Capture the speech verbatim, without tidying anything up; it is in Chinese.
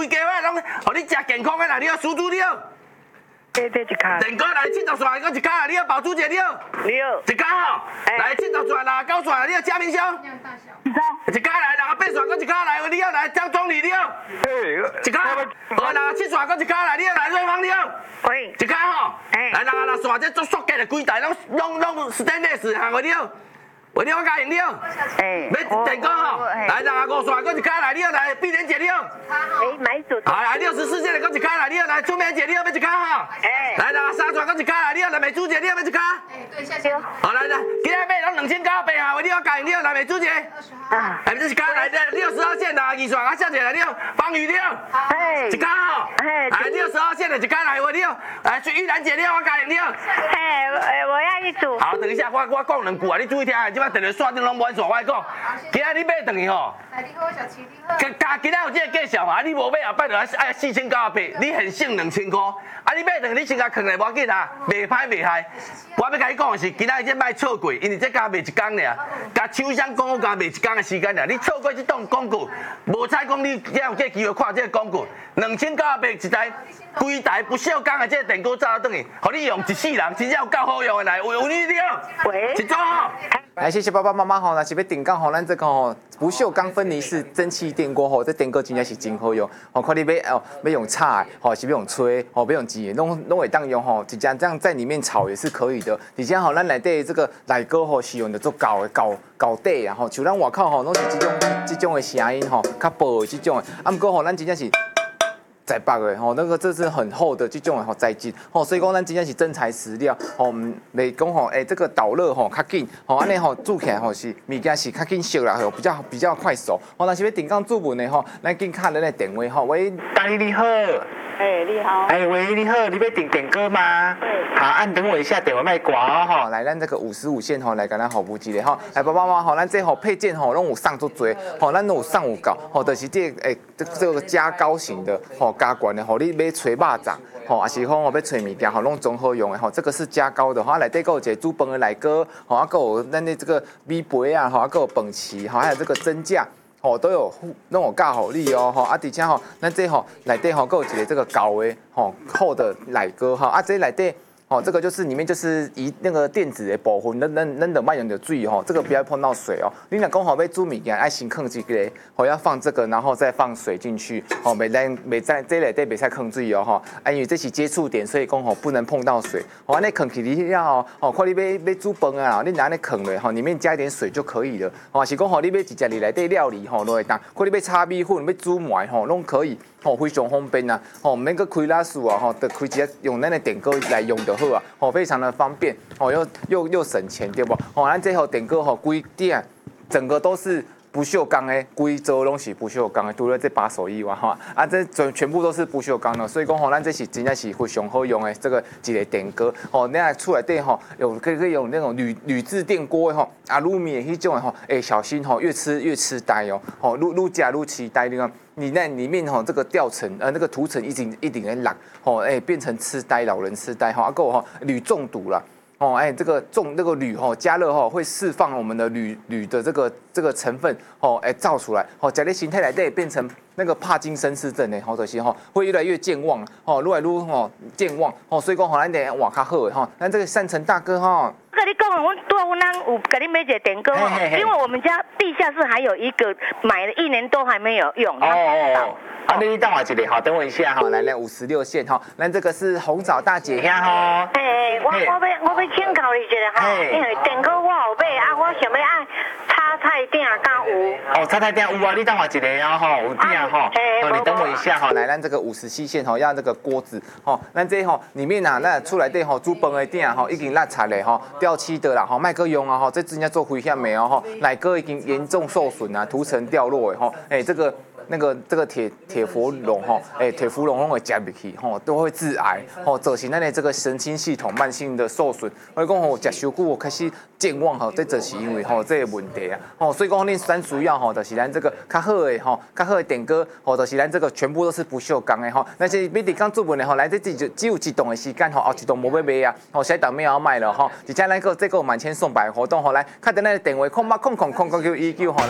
规家伙拢，互你食健康的啦，你要输猪你好。 对对，一卡。 电哥来七十岁，搁一卡，你要宝珠姐你好。 你好。 一卡吼，来七十岁、六十九岁，你要嘉明兄。一卡来，六十八岁，搁一卡来，你好来张总理你好。一卡，好六十七岁，搁一卡来，你好来瑞芳你好。 喂。 一卡吼，来六十六岁，这做塑胶的规台拢拢拢 stainless， 行个你好。喂，你好，嘉颖你好。哎。要电哥吼，来六十五岁，搁一卡来，你好来碧莲姐你好。 哎，买主。 好来六十四岁的搁一卡来，你好来春梅姐你好，要一卡哈。哎。来六十三岁搁一卡来，你好来美珠姐你好，要一卡。哎，对，谢谢。好来来，今日买拢两千九百下，喂，你好，嘉颖你好来美珠姐。啊。哎，这是卡来六十号线的二岁，啊，小姐来你好，方宇你好。哎。一卡吼。哎。来六十号线的一卡来，喂你好，来玉兰姐你好，嘉颖你好。 哎，我我要一组。 好，等一下我我讲两句啊，你注意听，即摆电话线顶拢满线，我讲。今仔你买等于吼。来，你好，小七，你好。加今仔有这个介绍啊，你无买后摆就爱爱四千九百，你很省两千块。啊，你买等于你先甲藏来无要紧啊，袂歹袂害。我要甲你讲的是，今仔这卖错过，因为这加卖一工尔，甲厂商讲好加卖一工的时间尔，你错过这档广告，无采讲你才有这机会看这个广告，两千九百一台，规台不锈钢的这个电锅走倒转去，互你用一世人，真正有够好用的来，有有你你好，喂，一组吼。 来，谢谢爸爸妈妈吼，那是要订购吼，咱这个吼不锈钢分离式蒸汽电锅吼，这电锅真正是真好用。吼，看你要哦要用炒的，吼是要用吹，吼要用煎的，拢拢会当用吼，直接这样在里面炒也是可以的。而且吼，咱内底这个奶锅吼是用的做高的高高底啊，吼，像咱外口吼拢是这种这种的声音吼，较薄的这种的。啊，不过吼，咱真正是。在北的吼，那个这是很厚的这种的吼材质吼，所以讲咱真正是真材实料吼，袂讲吼，诶这个导热吼较紧吼，安尼吼煮起来吼是物件是较紧熟啦吼，比较比较快熟。吼，若是要订购注文的吼，咱紧敲咱的电话吼，喂，大力你好。哎，你好。哎，喂，你好，你要订电锅吗？对。好，按等我一下，电话卖挂哦吼。来，咱这个五十五线吼，来甲咱服务一下吼。来，爸爸妈妈吼，咱这吼配件吼，拢有送足多，吼，咱拢有送有够，吼，就是这诶这这个加高型的吼，加悬的吼，你买炊肉粽，吼，也是讲吼要炊物件吼，拢总好用的吼，这个是加高的，吼，内底还有一个煮饭的内锅，吼，啊，还有咱的这个米杯啊，吼，啊，还有饭匙，吼，还有这个蒸架。哦，都有拢有教好你哦，吼啊，而且吼，咱这吼内底吼，还有一个这个高的吼厚的奶锅哈，啊，这内底哦，这个就是里面就是一那个电子的部分，咱咱咱的卖用的注意吼，这个不要碰到水哦。你若讲好要煮物件，爱先放这个，吼要放这个，然后再放水进去，吼袂咱袂在这内底袂使放水哦，吼，啊因为这是接触点，所以讲吼不能碰到水。吼，安尼放起你了吼，看你要要煮饭啊，你拿安尼放落吼，里面加一点水就可以了。吼，是讲吼你要直接里内底料理吼都会当，看你要炒米粉、要煮糜吼拢可以。吼，非常方便啊！吼，唔免去开拉数啊！吼，得开直接用咱的电锅来用就好啊！吼，非常的方便，吼又又又省钱，对不？吼，咱这号电锅吼，规点整个都是不锈钢的，规则拢是不锈钢的，除了这把手以外，哈啊，这全全部都是不锈钢的，所以讲吼，咱这是真正是非常好用的这个一个电锅。吼，那出来电吼，有可以可以用那种铝铝制电锅的吼，阿鲁米的迄种的吼，哎，小心吼，越吃越痴呆哦，吼，愈愈加愈痴呆，你看。你那里面吼，这个掉层呃那个涂层一定一定会烂吼，哎变成痴呆老人痴呆吼，啊够吼铝中毒了哦，哎这个重那个铝吼加热吼会释放我们的铝铝的这个这个成分吼，哎造出来吼，在你形态来对变成那个帕金森氏症呢，好就是吼会越来越健忘吼，越来越吼健忘吼，所以讲吼咱得换较好的吼，咱这个善成大哥吼。 跟你讲，我多我咱有给你买一个电锅，因为我们家地下室还有一个买了一年多还没有用。哦哦哦。 啊，你等我一下，好，等我一下哈，来来五十六线哈，咱这个是红枣大姐呀哈。 哎，我我要我要请教你一下哈，因为电锅我有买啊，我想要爱炒菜鼎敢有。 哦，炒菜鼎有啊，你等我一下啊哈，有鼎哈。哦，你等我一下哈，来咱这个五十七线哈，要这个锅子哈，咱这吼里面呐，那出来的吼煮饭的鼎吼已经烂柴嘞哈，掉漆的啦哈，卖个用啊哈，这真正做危险没哦哈，奶哥已经严重受损啊，涂层掉落的哈，哎这个。那个这个铁铁氟龙吼，哎铁氟龙拢会加入去吼，都会致癌吼，造成咱的这个神经系统慢性的受损。我讲吼，食伤久开始健忘吼，这就是因为吼这个问题啊吼，所以讲恁咱需要吼，就是咱这个较好的吼，较好的电锅吼，就是咱这个全部都是不锈钢的吼。但是每伫刚做文的吼，来这只就只有一栋的时间吼，后一栋无要卖啊，吼下一档没有要卖了吼。而且咱个这个满千送百活动吼，来看咱的电话空八空空空空九一九吼来。